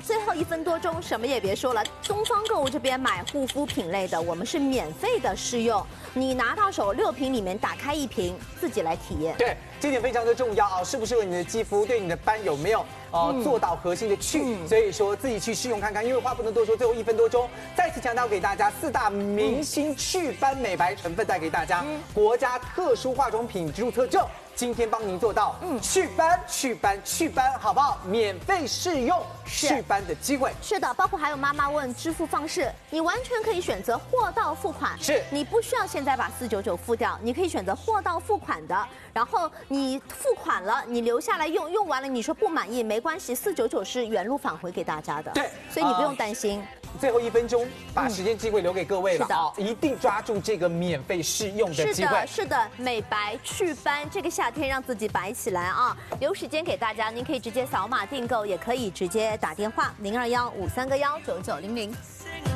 最后1分多钟，什么也别说了。东方购物这边买护肤品类的，我们是免费的试用，你拿到手6瓶里面打开1瓶，自己来体验。 对，这点非常的重要啊，适不适合你的肌肤，对你的斑有没有做到核心的去？所以说自己去试用看看，因为话不能多说，最后1分多钟，再次强调给大家4大明星祛斑美白成分带给大家，国家特殊化妆品注册证。今天帮您做到祛斑，好不好？免费试用祛斑的机会。 是的，包括还有妈妈问支付方式，你完全可以选择货到付款， 是你不需要现在把499付掉，你可以选择货到付款的，然后你付款了，你留下来用，用完了你说不满意没关系，499是原路返回给大家的， 对， 所以你不用担心。 最后1分钟，把时间机会留给各位了是的啊！一定抓住这个免费试用的机会。 是的，美白祛斑，这个夏天让自己白起来啊！留时间给大家，您可以直接扫码订购，也可以直接打电话0215319900。